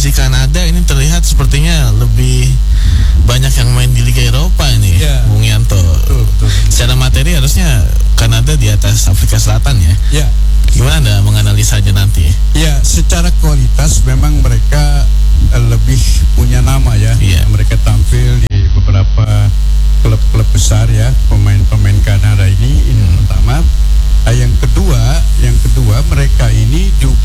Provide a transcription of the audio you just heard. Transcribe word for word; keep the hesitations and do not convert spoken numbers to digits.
sisi Kanada ini terlihat sepertinya lebih banyak yang main di Liga Eropa ini, yeah. Bung Yanto. Betul, betul. Secara materi harusnya Kanada di atas Afrika Selatan ya. Ya. Gimana Anda